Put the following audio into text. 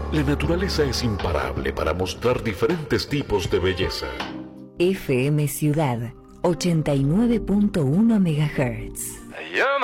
La naturaleza es imparable para mostrar diferentes tipos de belleza. FM Ciudad 89.1 MHz.